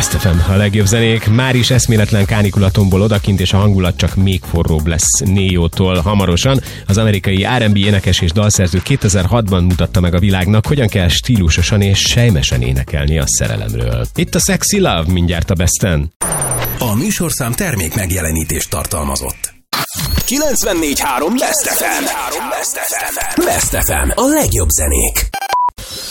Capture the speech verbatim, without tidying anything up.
Best ef em, a legjobb zenék. Már is eszméletlen kánikulatomból odakint, és a hangulat csak még forróbb lesz Néótól hamarosan. Az amerikai er and bé énekes és dalszerző kétezer-hatban mutatta meg a világnak, hogyan kell stílusosan és sejmesen énekelni a szerelemről. Itt a Sexy Love mindjárt a Besten. A műsorszám termék megjelenítést tartalmazott. kilencvennégy három Best ef em. Best ef em. A legjobb zenék.